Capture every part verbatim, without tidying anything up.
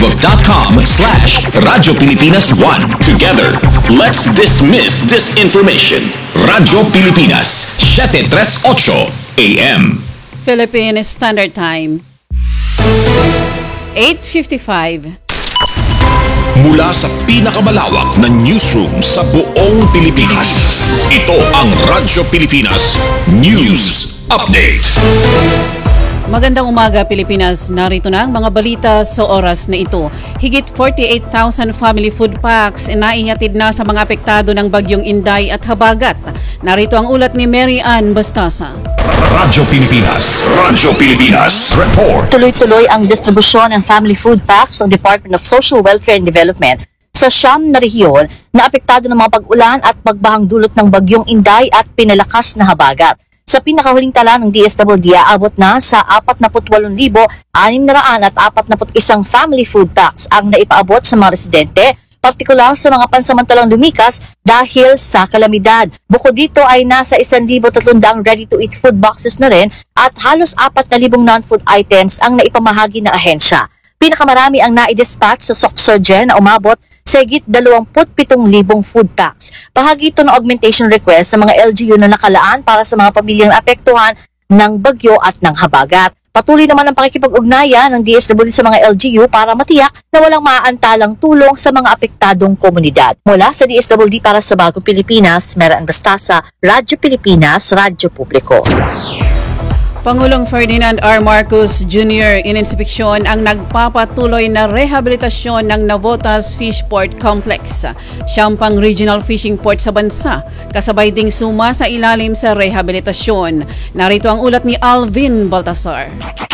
facebook.com slash Radyo Pilipinas one. Together, let's dismiss disinformation. Radyo Pilipinas, seven thirty-eight A M. Philippine Standard Time, eight fifty-five. Mula sa pinakamalawak na newsroom sa buong Pilipinas, ito ang Radyo Pilipinas News Update. Magandang umaga, Pilipinas. Narito na ang mga balita sa oras na ito. Higit forty-eight thousand family food packs na ihatid na sa mga apektado ng bagyong Inday at Habagat. Narito ang ulat ni Mary Ann Bastasa. Radyo Pilipinas, Radyo Pilipinas Report. Tuloy-tuloy ang distribusyon ng family food packs ng Department of Social Welfare and Development sa siyam na rehiyon na apektado ng mga pag-ulan at pagbahang dulot ng bagyong Inday at pinalakas na Habagat. Sa pinakahuling tala ng D S W D, aabot na sa forty-eight thousand six hundred forty-one family food packs ang naipaabot sa mga residente, partikular sa mga pansamantalang lumikas dahil sa kalamidad. Bukod dito ay nasa one thousand three hundred ready-to-eat food boxes na rin at halos four thousand non-food items ang naipamahagi ng ahensya. Pinakamarami ang nai-dispatch sa Soksogen na umabot sa higit twenty-seven thousand food packs. Bahagi ito ng augmentation request ng mga L G U na nakalaan para sa mga pamilyang apektuhan ng bagyo at ng habagat. Patuloy naman ang pakikipag-ugnayan ng D S W D sa mga L G U para matiyak na walang maaantalang tulong sa mga apektadong komunidad. Mula sa D S W D para sa Bagong Pilipinas, Mary Ann Bastasa, Radyo Pilipinas, Radyo Publiko. Pangulong Ferdinand R. Marcos Junior ininspeksyon ang nagpapatuloy na rehabilitasyon ng Navotas Fish Port Complex. Siyang pang regional fishing port sa bansa, kasabay ding suma sa ilalim sa rehabilitasyon. Narito ang ulat ni Alvin Baltasar.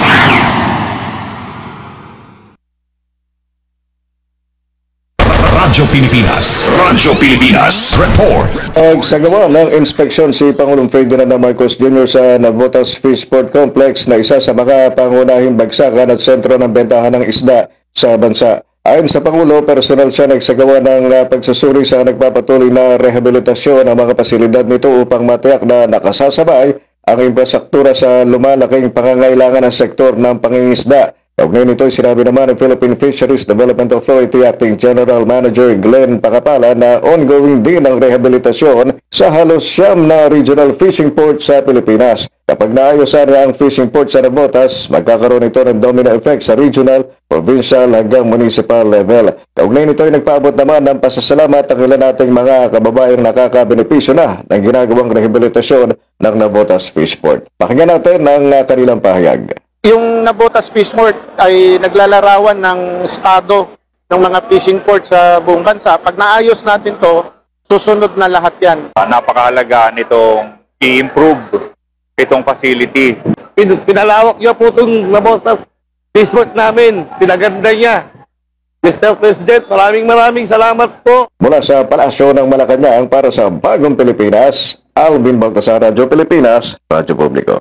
Radyo Pilipinas, Radyo Pilipinas Report. Nagsagawa ng inspeksyon si Pangulong Ferdinand Marcos Junior sa Navotas Fish Port Complex na isa sa mga pangunahing bagsakan at sentro ng bentahan ng isda sa bansa. Ayon sa Pangulo, personal siya nagsagawa ng uh, pagsusuri sa nagpapatuloy na rehabilitasyon ng mga pasilidad nito upang matiyak na nakasasabay ang infrastruktura sa lumalaking pangangailangan ng sektor ng pangingisda. Kaugnay nito, sinabi naman ng Philippine Fisheries Development Authority Acting General Manager Glenn Pacapala na ongoing din ang rehabilitasyon sa halos siyam na regional fishing port sa Pilipinas. Kapag naayusan ang fishing port sa Navotas, magkakaroon ito ng domino effect sa regional, provincial hanggang municipal level. Kaugnay nito ay nagpaabot naman ng pasasalamat ang ilan nating mga kababayang nakakabenepisyo na ng ginagawang rehabilitasyon ng Navotas Fish Port. Pakinggan natin ang kanilang pahayag. Yung Navotas Fish Port ay naglalarawan ng estado ng mga fishing port sa buong bansa. Pag naayos natin to, susunod na lahat yan. Uh, napakahalaga nitong i-improve itong facility. Pin pinalawak niya po itong Navotas Fish Port namin. Pinaganda niya. Mister President, maraming maraming salamat po. Mula sa Palasyo ng Malacanang para sa Bagong Pilipinas, Alvin Baltasar, Radyo Pilipinas, Radyo Publiko.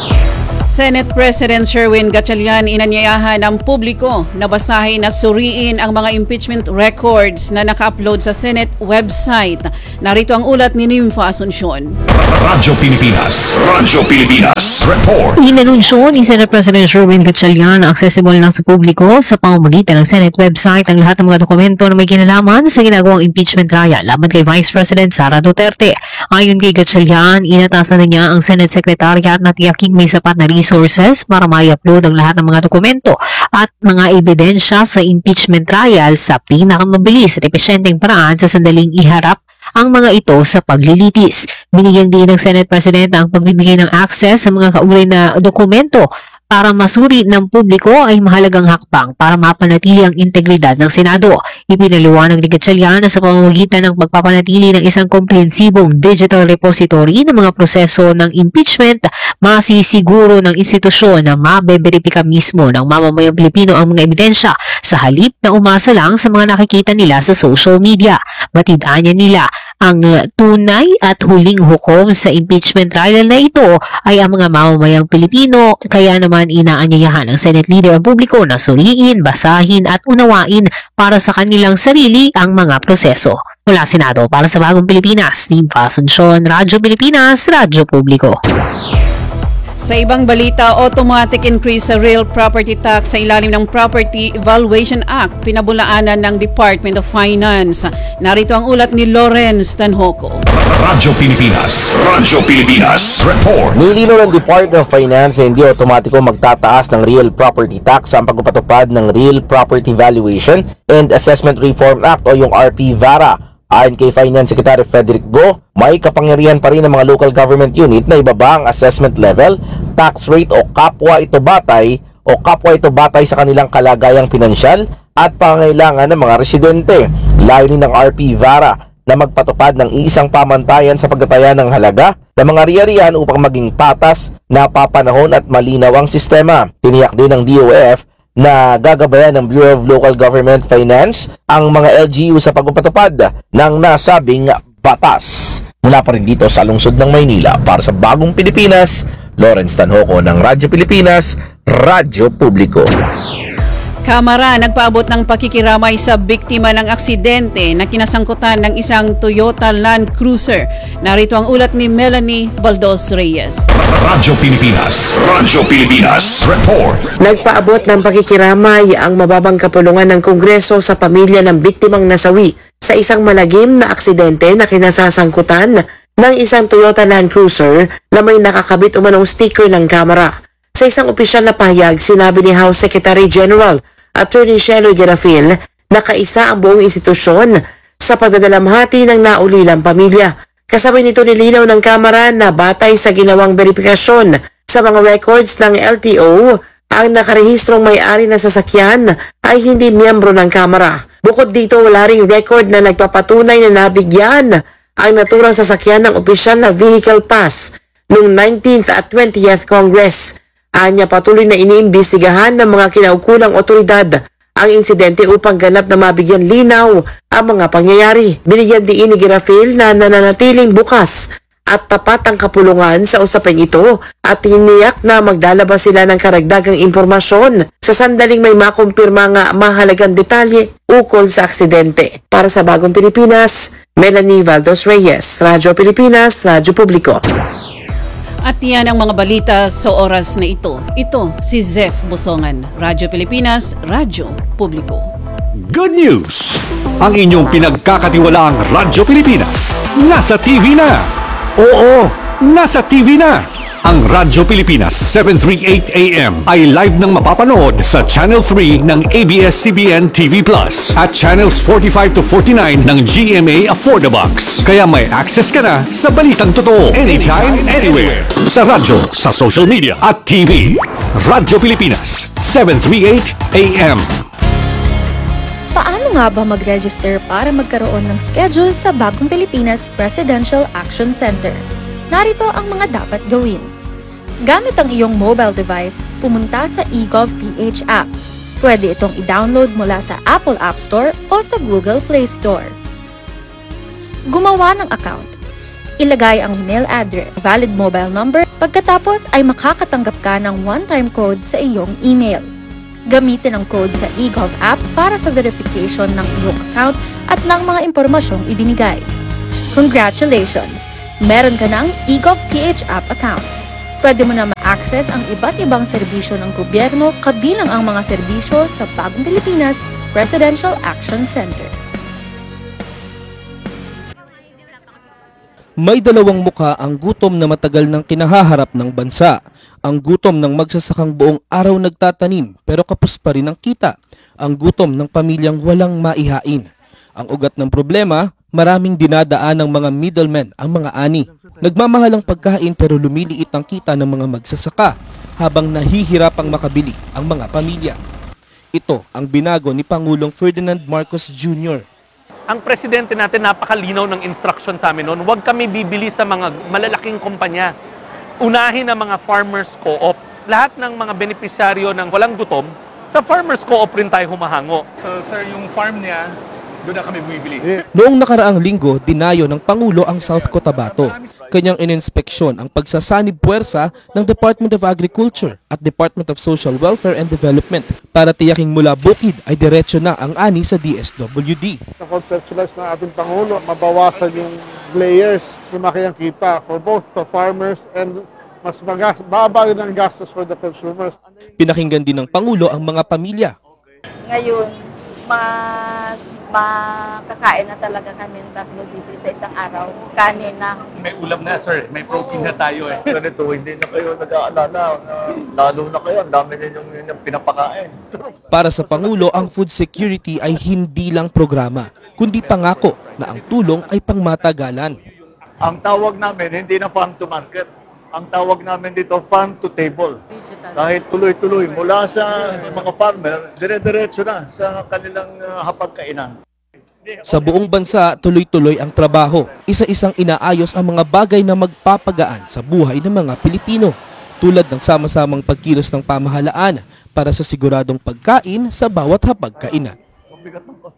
Senate President Sherwin Gatchalian inanyayahan ang publiko na basahin at suriin ang mga impeachment records na naka-upload sa Senate website. Narito ang ulat ni Nympha Asuncion. Radyo Pilipinas, Radyo Pilipinas Report. Inanunsyo ni Senate President Sherwin Gatchalian na accessible lang sa publiko sa pamamagitan ng Senate website ang lahat ng mga dokumento na may kinalaman sa ginagawang impeachment trial laban kay Vice President Sara Duterte. Ayon kay Gatchalian, inatasan na niya ang Senate Secretariat na tiyaking may sapat na resources para ma-upload ang lahat ng mga dokumento at mga ebidensya sa impeachment trial sa pinakamabilis at epesyenteng paraan sa sandaling iharap ang mga ito sa paglilitis. Binigyan din ng Senate President ang pagbibigay ng access sa mga kaugnay na dokumento para masuri ng publiko ay mahalagang hakbang para mapanatili ang integridad ng Senado. Ipinaliwanag ni Gatchalian na sa pamamagitan ng pagpapanatili ng isang komprehensibong digital repository ng mga proseso ng impeachment, masisiguro ng institusyon na mabeberipika mismo ng mamamayang Pilipino ang mga ebidensya sa halip na umasa lang sa mga nakikita nila sa social media. Batid-anya nila ang tunay at huling hukom sa impeachment trial na ito ay ang mga mamamayang Pilipino, kaya naman inaanyayahan ng Senate Leader ang publiko na suriin, basahin at unawain para sa kanilang sarili ang mga proseso. Mula Senado para sa Bagong Pilipinas, Nympha Asuncion, Radyo Pilipinas, Radyo Publiko. Sa ibang balita, automatic increase sa real property tax sa ilalim ng Property Valuation Act, pinabulaanan ng Department of Finance. Narito ang ulat ni Lawrence Tanhoco. Radyo Pilipinas. Radyo Pilipinas. Report. Nilinaw ng Department of Finance na hindi otomatiko magtataas ng real property tax ang pagpapatupad ng Real Property Valuation and Assessment Reform Act o yung R P VARA. Ayon kay Finance Secretary Frederick Go, may kapangyarihan pa rin ng mga local government unit na ibaba ang assessment level, tax rate o kapwa ito batay o kapwa ito batay sa kanilang kalagayang pinansyal at pangangailangan ng mga residente. Layunin ng R P VARA na magpatupad ng iisang pamantayan sa pagtataya ng halaga ng mga ari-arian upang maging patas, napapanahon at malinaw ang sistema. Tiniyak din ng D O F na gagabayan ng Bureau of Local Government Finance ang mga L G U sa pagpapatupad ng nasabing batas. Mula pa rin dito sa lungsod ng Maynila, para sa Bagong Pilipinas, Lawrence Tanhoco ng Radyo Pilipinas, Radyo Publiko. Kamara nagpaabot ng pakikiramay sa biktima ng aksidente na kinasangkutan ng isang Toyota Land Cruiser. Narito ang ulat ni Melanie Baldos Reyes. Radyo Pilipinas. Radyo Pilipinas. Report. Nagpaabot ng pakikiramay ang mababang kapulungan ng Kongreso sa pamilya ng biktimang nasawi sa isang malagim na aksidente na kinasasangkutan ng isang Toyota Land Cruiser na may nakakabit umanong sticker ng Kamara. Sa isang opisyal na pahayag, sinabi ni House Secretary General Attorney Sheloy Garafil na kaisa ang buong institusyon sa pagdadalamhati ng naulilang pamilya. Kasabay nito nilinaw ng Kamara na batay sa ginawang verifikasyon sa mga records ng L T O, ang nakarehistrong may-ari ng sasakyan ay hindi miyembro ng Kamara. Bukod dito, wala ring record na nagpapatunay na nabigyan ang naturang sasakyan ng opisyal na vehicle pass noong nineteenth at twentieth Congress. Anya patuloy na iniimbestigahan ng mga kinaukulang otoridad ang insidente upang ganap na mabigyan linaw ang mga pangyayari. Binigyan diin ni Garafil na nananatiling bukas at tapat ang kapulungan sa usaping ito at tiniyak na maglalabas sila ng karagdagang impormasyon sa sandaling may makumpirma nga mahalagang detalye ukol sa aksidente. Para sa Bagong Pilipinas, Melanie Baldos Reyes, Radyo Pilipinas, Radyo Publiko. At yan ang mga balita sa oras na ito. Ito si Zef Busongan, Radyo Pilipinas, Radyo Publiko. Good news! Ang inyong pinagkakatiwalaang Radyo Pilipinas nasa T V na! Oo, nasa T V na! Ang Radyo Pilipinas seven thirty-eight A M ay live nang mapapanood sa Channel three ng A B S C B N T V Plus at Channels forty-five to forty-nine ng G M A Affordabox. Kaya may access ka na sa balitang totoo anytime, anywhere. Sa radyo, sa social media at T V. Radyo Pilipinas seven thirty-eight A M. Paano nga ba mag-register para magkaroon ng schedule sa Bagong Pilipinas Presidential Action Center? Narito ang mga dapat gawin. Gamit ang iyong mobile device, pumunta sa eGovPH app. Pwede itong i-download mula sa Apple App Store o sa Google Play Store. Gumawa ng account. Ilagay ang email address, valid mobile number, pagkatapos ay makakatanggap ka ng one-time code sa iyong email. Gamitin ang code sa eGov app para sa verification ng iyong account at ng mga impormasyong ibinigay. Congratulations! Meron ka ng eGovPH app account. Pwede mo na ma-access ang iba't ibang serbisyo ng gobyerno kabilang ang mga serbisyo sa Bagong Pilipinas Presidential Action Center. May dalawang mukha ang gutom na matagal nang kinahaharap ng bansa. Ang gutom ng magsasakang buong araw nagtatanim pero kapos pa rin ang kita. Ang gutom ng pamilyang walang maihain. Ang ugat ng problema, maraming dinadaan ng mga middlemen ang mga ani. Nagmamahal ang pagkain pero lumiliit ang kita ng mga magsasaka habang nahihirapang makabili ang mga pamilya. Ito ang binago ni Pangulong Ferdinand Marcos Junior Ang presidente natin napakalinaw ng instruction sa amin noon, huwag kami bibili sa mga malalaking kumpanya. Unahin ang mga farmers co-op. Lahat ng mga benepisyaryo ng walang gutom, sa farmers co-op rin tayo humahango. So sir, yung farm niya, doon na kami bumibili. Noong nakaraang linggo, dinayo ng Pangulo ang South Cotabato. Kanyang ininspeksyon ang pagsasanib puwersa ng Department of Agriculture at Department of Social Welfare and Development para tiyaking mula bukid ay diretso na ang ani sa D S W D. Na-conceptualize ng ating Pangulo, mabawasan yung layers, lumaki ang kita for both the farmers and mas magas, baba rin ang gastos for the consumers. Pinakinggan din ng Pangulo ang mga pamilya. Ngayon, mas makakain na talaga kami ng tatlo beses sa isang araw. Kanin na. May ulam na, sir. May protein na tayo eh. Ganito, hindi na kayo nag-aalala. Uh, lalo na kayo, ang dami ninyong yung pinapakain. Para sa Pangulo, ang food security ay hindi lang programa, kundi pangako na ang tulong ay pangmatagalan. Ang tawag namin, hindi na farm to market. Ang tawag namin dito, farm to table. Dahil tuloy-tuloy, mula sa mga farmer, dire-diretso na sa kanilang uh, hapagkainan. Sa buong bansa, tuloy-tuloy ang trabaho. Isa-isang inaayos ang mga bagay na magpapagaan sa buhay ng mga Pilipino, tulad ng sama-samang pagkilos ng pamahalaan para sa siguradong pagkain sa bawat hapagkainan. Mabigat ng